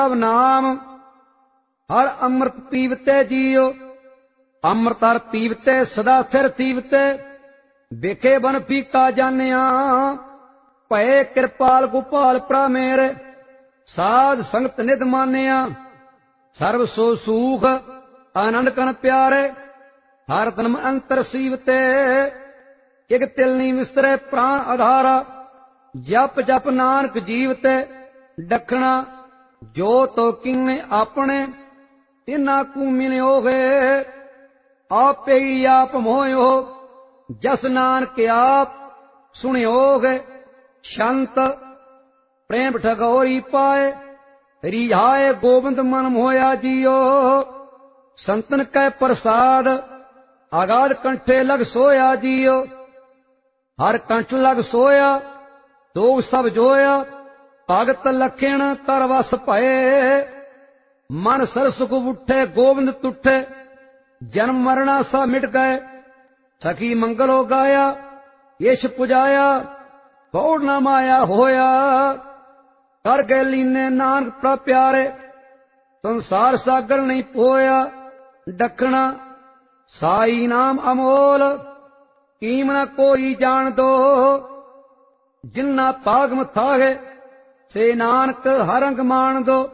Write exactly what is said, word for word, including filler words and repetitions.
ਨਾਮ ਹਰ ਅੰਮ੍ਰਿਤ ਪੀਵਤੇ ਜੀਓ। ਅੰਮ੍ਰਿਤ ਹਰ ਪੀਵਤੇ ਸਦਾ ਸਿਰ ਥੀਵਤੇ। ਵੇਖੇ ਬਨ ਪੀਕਾ ਜਾਣਿਆ ਭਏ ਕਿਰਪਾਲ ਗੋਪਾਲ ਪ੍ਰਾ ਮੇਰੇ। ਸਾਧ ਸੰਗਤ ਨਿਧ ਮਾਨਿਆ ਸਰਬ ਸੋ ਸੂਖ ਆਨੰਦ ਕਨ ਪਿਆਰੇ। ਹਰ ਤਨਮ ਅੰਤਰ ਸੀਵਤੇ ਇਕ ਤਿਲ ਨੀ ਵਿਸਰੇ ਪ੍ਰਾਣ ਆਧਾਰਾ। ਜਪ ਜਪ ਨਾਨਕ ਜੀਵਤੇ ਡਖਣਾ ਜੋ ਤੋ ਕਿਨੇ ਆਪਣੇ ਤਿਨਾ ਕੂ ਮਿਲਿਓਗੇ। ਆਪੇ ਹੀ ਆਪ ਮੋਇਓ ਜਸ ਨਾਨਕ ਆਪ ਸੁਣਿਓਗੇ। ਸ਼ੰਤ ਪ੍ਰੇਮ ਠਗੋਰੀ ਪਾਏ ਰਿਹਾਏ ਗੋਬਿੰਦ ਮਨ ਮੋਇਆ ਜੀਓ। ਸੰਤਨ ਕੈ ਪ੍ਰਸਾਦ ਆਗਾਦ ਕੰਠੇ ਲਗ ਸੋਇਆ ਜੀਓ। ਹਰ ਕੰਠ ਲਗ ਸੋਇਆ ਦੋਗ ਸਭ ਜੋਇਆ। ਭਗਤ ਲਖਣ ਕਰ ਵਸ ਭਏ ਮਨ ਸਰਸੁਖ ਉਠੇ ਗੋਬਿੰਦ ਤੁਠੇ। ਜਨਮ ਮਰਣਾ ਸਭ ਮਿਟ ਗਏ ਸਖੀ ਮੰਗਲੋ ਗਾਇਆ। ਯਸ਼ ਪੁਜਾਇਆ ਬਉੜ ਨਾ ਮਾਇਆ ਹੋਇਆ। ਕਰ ਗਏ ਲੀਨੇ ਨਾਨਕ ਪ੍ਰਭ ਪਿਆਰੇ ਸੰਸਾਰ ਸਾਗਰ ਨਹੀਂ ਪੋਇਆ। ਡਖਣਾ ਸਾਈ ਨਾਮ ਅਮੋਲ ਕੀਮ ਨਾ ਕੋਈ ਜਾਣ ਦੋ। ਜਿਨ੍ਹਾਂ ਪਾਗ ਮਥਾਹੇ ਸੇ ਨਾਨਕ ਹਰ ਅੰਗ ਮਾਣ ਦੋ।